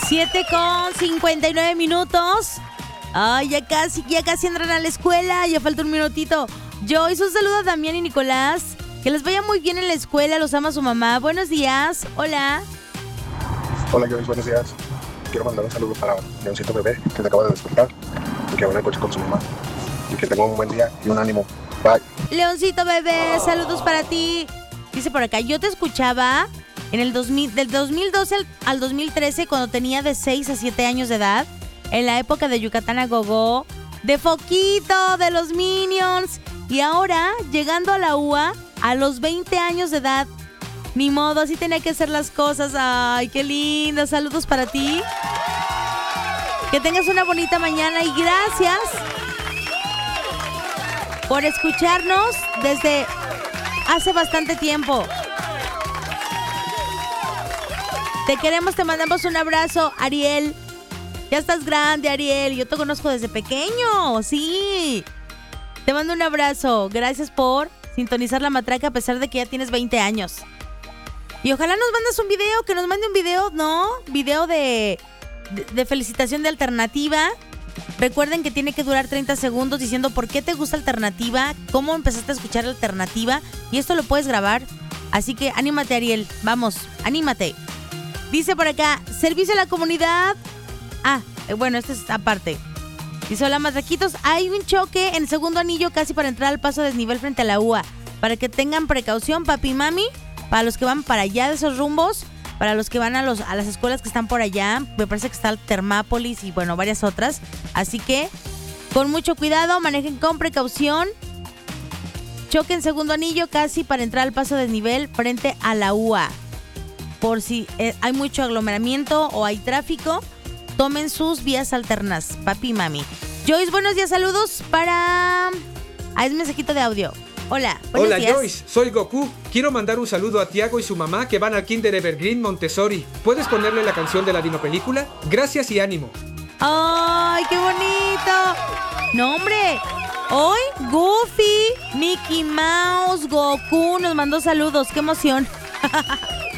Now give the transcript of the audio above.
7:59. Ay, ya casi entran a la escuela. Ya falta un minutito. Joyce, un saludo a Damián y Nicolás. Que les vaya muy bien en la escuela. Los ama su mamá. Buenos días. Hola. Hola, Joyce. Buenos días. Quiero mandar un saludo para Leoncito Bebé, que se acaba de despertar y que va en el coche con su mamá. Y que tenga un buen día y un ánimo. Bye. Leoncito Bebé, saludos para ti. Dice por acá, yo te escuchaba en el del 2012 al 2013 cuando tenía de 6 a 7 años de edad, en la época de Yucatán a Gogó, de Foquito, de los Minions, y ahora llegando a la UA a los 20 años de edad. Ni modo, así tenía que hacer las cosas. Ay, qué lindo, saludos para ti. Que tengas una bonita mañana y gracias por escucharnos desde hace bastante tiempo. Te queremos, te mandamos un abrazo, Ariel. Ya estás grande, Ariel. Yo te conozco desde pequeño, sí. Te mando un abrazo. Gracias por sintonizar la matraca a pesar de que ya tienes 20 años. Y ojalá nos mandes un video, que nos mande un video, ¿no? Video de felicitación de Alternativa. Recuerden que tiene que durar 30 segundos diciendo por qué te gusta Alternativa, cómo empezaste a escuchar Alternativa, y esto lo puedes grabar. Así que anímate, Ariel, vamos, anímate. Dice por acá, servicio a la comunidad. Bueno, esto es aparte. Dice, hola, matraquitos, hay un choque en el segundo anillo casi para entrar al paso a desnivel frente a la UA. Para que tengan precaución, papi y mami, para los que van para allá de esos rumbos, para los que van a las escuelas que están por allá, me parece que está Termápolis y bueno, varias otras. Así que, con mucho cuidado, manejen con precaución. Choque en segundo anillo casi para entrar al paso de desnivel frente a la UA. Por si hay mucho aglomeramiento o hay tráfico, tomen sus vías alternas, papi y mami. Joyce, buenos días, saludos para... es mensajito de audio. Hola, buenos días. Joyce, soy Goku. Quiero mandar un saludo a Tiago y su mamá que van al Kinder Evergreen Montessori. ¿Puedes ponerle la canción de la dinopelícula? Gracias y ánimo. ¡Ay, qué bonito! No, hombre, hoy Goofy, Mickey Mouse, Goku nos mandó saludos. ¡Qué emoción!